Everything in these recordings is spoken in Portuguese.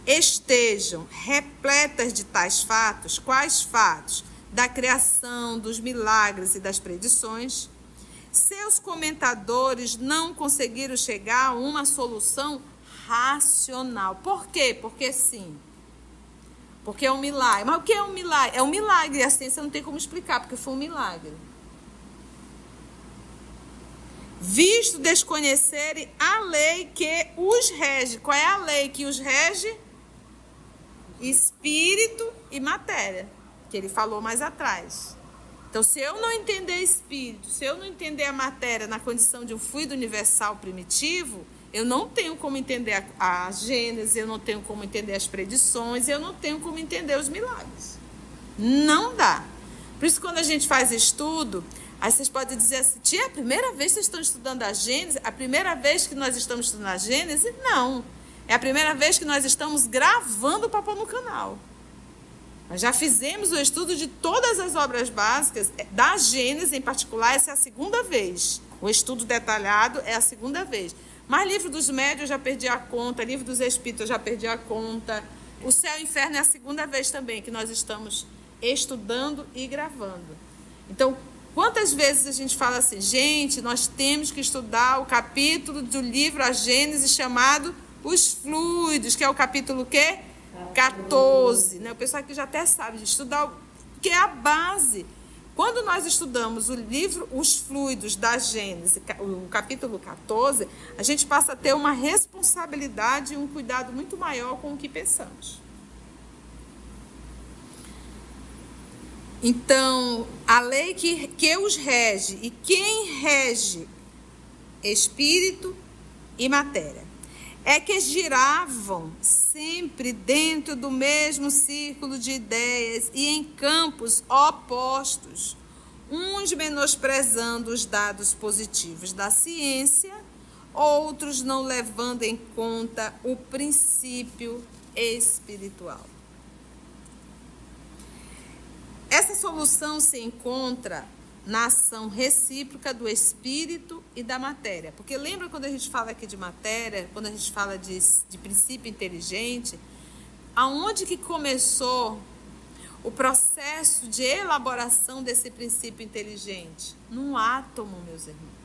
estejam repletas de tais fatos, quais fatos? Da criação, dos milagres e das predições, seus comentadores não conseguiram chegar a uma solução racional. Por quê? Porque sim. Porque é um milagre. Mas o que é um milagre? É um milagre. A ciência não tem como explicar, porque foi um milagre. Visto desconhecerem a lei que os rege. Qual é a lei que os rege? Espírito e matéria, que ele falou mais atrás. Então, se eu não entender espírito, se eu não entender a matéria na condição de um fluido universal primitivo, eu não tenho como entender a Gênese, eu não tenho como entender as predições, eu não tenho como entender os milagres. Não dá. Por isso, quando a gente faz estudo, aí vocês podem dizer assim, tia, é a primeira vez que vocês estão estudando a Gênese? A primeira vez que nós estamos estudando a Gênese? Não. É a primeira vez que nós estamos gravando para pôr no canal. Nós já fizemos o estudo de todas as obras básicas, da Gênese em particular, essa é a segunda vez. O estudo detalhado é a segunda vez. Mas livro dos médios eu já perdi a conta, livro dos espíritos eu já perdi a conta. O céu e o inferno é a segunda vez também que nós estamos estudando e gravando. Então, quantas vezes a gente fala assim, gente, nós temos que estudar o capítulo do livro A Gênese chamado Os Fluidos, que é o capítulo o quê? 14. Né? O pessoal aqui já até sabe de estudar, que é a base. Quando nós estudamos o livro Os Fluidos da Gênese, o capítulo 14, a gente passa a ter uma responsabilidade e um cuidado muito maior com o que pensamos. Então, a lei que os rege, e quem rege espírito e matéria, é que giravam sempre dentro do mesmo círculo de ideias e em campos opostos, uns menosprezando os dados positivos da ciência, outros não levando em conta o princípio espiritual. Essa solução se encontra na ação recíproca do espírito e da matéria. Porque lembra quando a gente fala aqui de matéria, quando a gente fala de princípio inteligente, aonde que começou o processo de elaboração desse princípio inteligente? Num átomo, meus irmãos.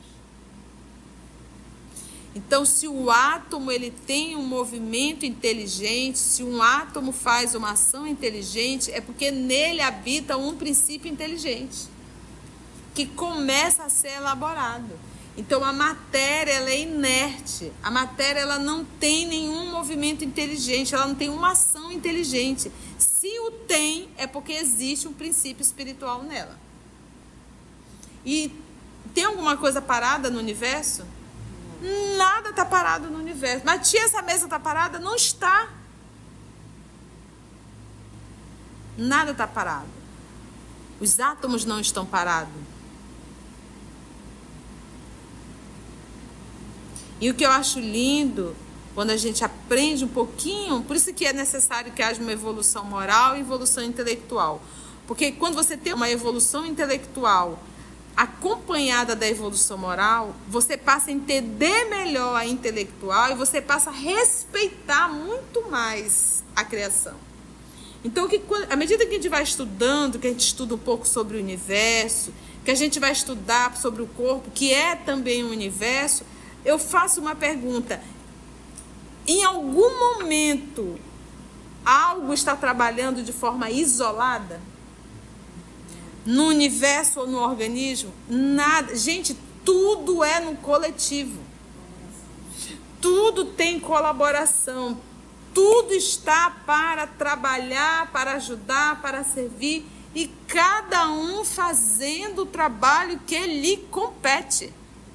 Então, se o átomo ele tem um movimento inteligente, se um átomo faz uma ação inteligente, é porque nele habita um princípio inteligente, que começa a ser elaborado. Então, a matéria ela é inerte. A matéria ela não tem nenhum movimento inteligente, ela não tem uma ação inteligente. Se o tem, é porque existe um princípio espiritual nela. E tem alguma coisa parada no universo? Nada está parado no universo. Mas tia, essa mesa está parada? Não está. Nada está parado. Os átomos não estão parados. E o que eu acho lindo, quando a gente aprende um pouquinho, por isso que é necessário que haja uma evolução moral e evolução intelectual. Porque quando você tem uma evolução intelectual acompanhada da evolução moral, você passa a entender melhor a intelectual e você passa a respeitar muito mais a criação. Então, à medida que a gente vai estudando, que a gente estuda um pouco sobre o universo, que a gente vai estudar sobre o corpo, que é também um universo, eu faço uma pergunta. Em algum momento, algo está trabalhando de forma isolada? No universo ou no organismo? Nada. Gente, tudo é no coletivo. Tudo tem colaboração. Tudo está para trabalhar, para ajudar, para servir. E cada um fazendo o trabalho que lhe compete.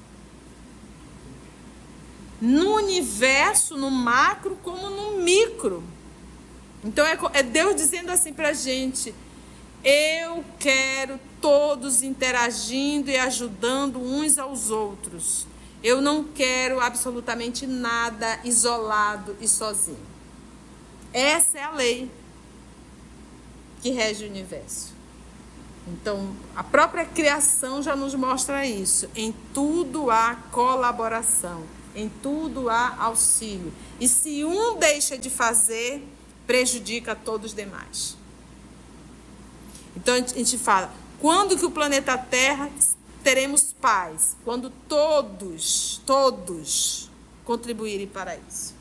No universo, no macro, como no micro. Então, é Deus dizendo assim para a gente: eu quero todos interagindo e ajudando uns aos outros. Eu não quero absolutamente nada isolado e sozinho. Essa é a lei que rege o universo. Então, a própria criação já nos mostra isso. Em tudo há colaboração, em tudo há auxílio. E se um deixa de fazer, prejudica a todos os demais. Então a gente fala, quando que o planeta Terra teremos paz? Quando todos contribuírem para isso.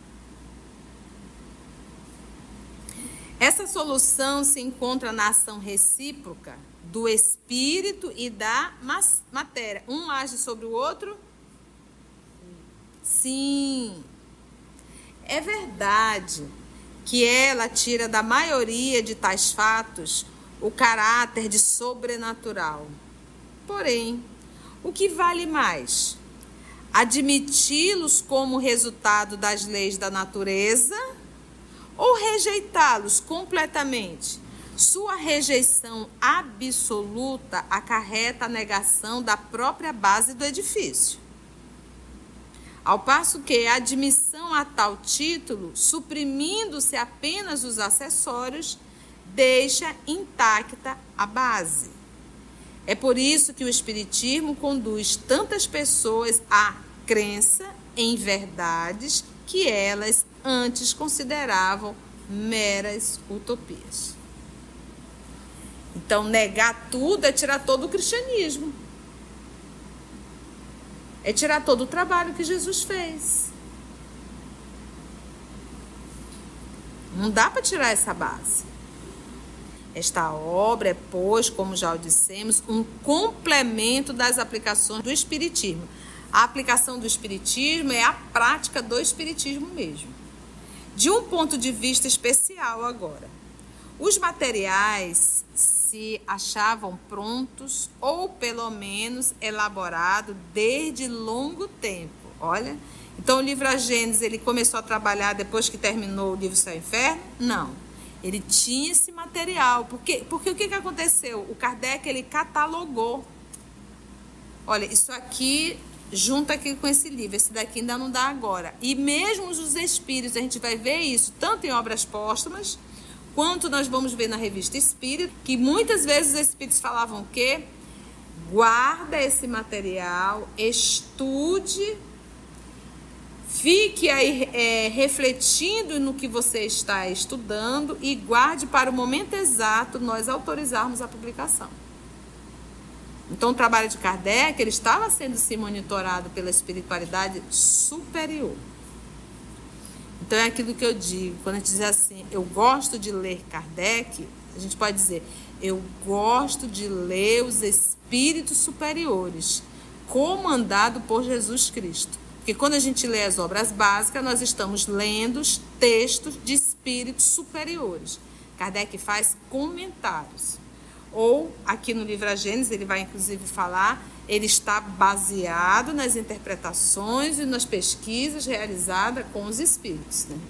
Essa solução se encontra na ação recíproca do espírito e da matéria. Um age sobre o outro? Sim. É verdade que ela tira da maioria de tais fatos o caráter de sobrenatural. Porém, o que vale mais? Admiti-los como resultado das leis da natureza ou rejeitá-los completamente? Sua rejeição absoluta acarreta a negação da própria base do edifício. Ao passo que a admissão a tal título, suprimindo-se apenas os acessórios, deixa intacta a base. É por isso que o Espiritismo conduz tantas pessoas à crença em verdades que elas antes consideravam meras utopias. Então, negar tudo é tirar todo o cristianismo. É tirar todo o trabalho que Jesus fez. Não dá para tirar essa base. Esta obra é, pois, como já o dissemos, um complemento das aplicações do Espiritismo. A aplicação do Espiritismo é a prática do Espiritismo mesmo. De um ponto de vista especial agora. Os materiais se achavam prontos ou pelo menos elaborados desde longo tempo. Olha, então o livro A Gênese, ele começou a trabalhar depois que terminou o livro Céu e Inferno? Não. Ele tinha esse material. Porque o que aconteceu? O Kardec, ele catalogou. Olha, isso aqui junta aqui com esse livro, esse daqui ainda não dá agora. E mesmo os espíritos, a gente vai ver isso tanto em obras póstumas, quanto nós vamos ver na Revista Espírita, que muitas vezes os espíritos falavam que guarda esse material, estude, fique aí refletindo no que você está estudando e guarde para o momento exato nós autorizarmos a publicação. Então o trabalho de Kardec, ele estava sendo monitorado pela espiritualidade superior. Então é aquilo que eu digo, quando a gente diz assim, eu gosto de ler Kardec, a gente pode dizer, eu gosto de ler os espíritos superiores, comandado por Jesus Cristo. Porque quando a gente lê as obras básicas, nós estamos lendo os textos de espíritos superiores. Kardec faz comentários. Ou, aqui no livro A Gênese, ele vai inclusive falar, ele está baseado nas interpretações e nas pesquisas realizadas com os espíritos, né?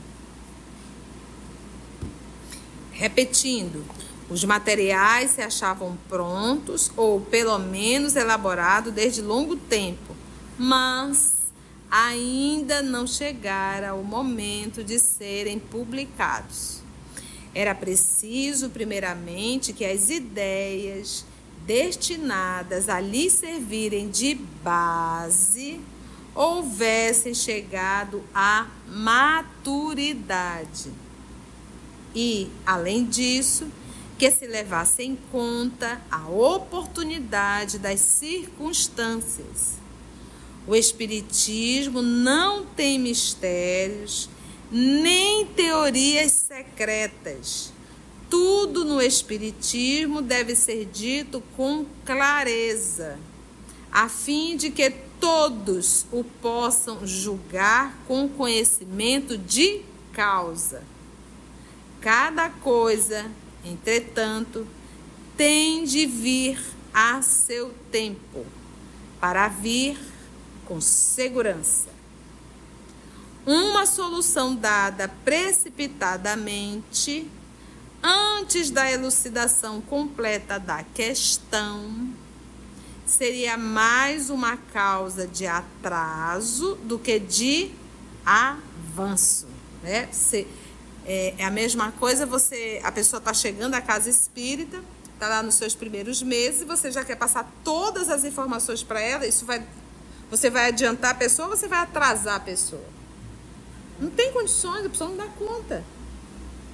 Repetindo, os materiais se achavam prontos ou pelo menos elaborados desde longo tempo, mas ainda não chegara o momento de serem publicados. Era preciso, primeiramente, que as ideias destinadas a lhe servirem de base houvessem chegado à maturidade. E, além disso, que se levasse em conta a oportunidade das circunstâncias. O Espiritismo não tem mistérios, nem teorias secretas. Tudo no Espiritismo deve ser dito com clareza, a fim de que todos o possam julgar com conhecimento de causa. Cada coisa, entretanto, tem de vir a seu tempo, para vir com segurança. Uma solução dada precipitadamente, antes da elucidação completa da questão, seria mais uma causa de atraso do que de avanço, né? É a mesma coisa, a pessoa está chegando à casa espírita, está lá nos seus primeiros meses, e você já quer passar todas as informações para ela, você vai adiantar a pessoa ou você vai atrasar a pessoa? Não tem condições, a pessoa não dá conta.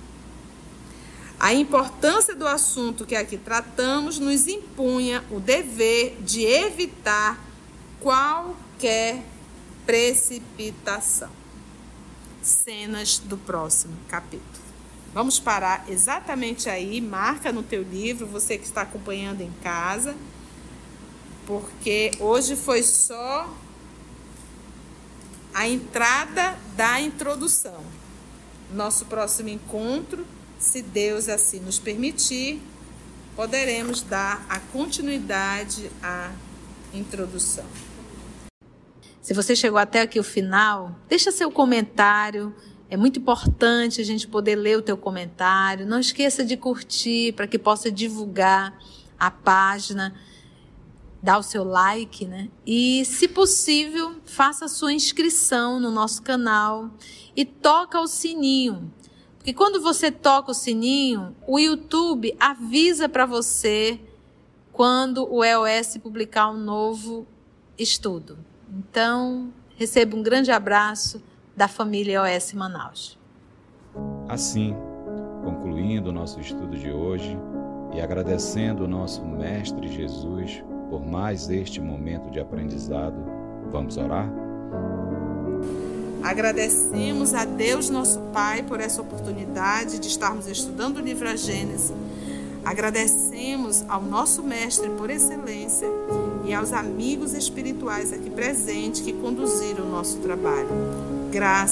A importância do assunto que aqui tratamos nos impunha o dever de evitar qualquer precipitação. Cenas do próximo capítulo. Vamos parar exatamente aí, marca no teu livro, você que está acompanhando em casa, porque hoje foi só a entrada da introdução. Nosso próximo encontro, se Deus assim nos permitir, poderemos dar a continuidade à introdução. Se você chegou até aqui o final, deixa seu comentário. É muito importante a gente poder ler o teu comentário. Não esqueça de curtir para que possa divulgar a página. Dá o seu like, né? E, se possível, faça a sua inscrição no nosso canal e toca o sininho. Porque quando você toca o sininho, o YouTube avisa para você quando o EOS publicar um novo estudo. Então, receba um grande abraço da família EOS Manaus. Assim, concluindo o nosso estudo de hoje e agradecendo o nosso Mestre Jesus por mais este momento de aprendizado, vamos orar? Agradecemos a Deus, nosso Pai, por essa oportunidade de estarmos estudando o livro A Gênese. Agradecemos ao nosso Mestre por excelência e aos amigos espirituais aqui presentes que conduziram o nosso trabalho. Graças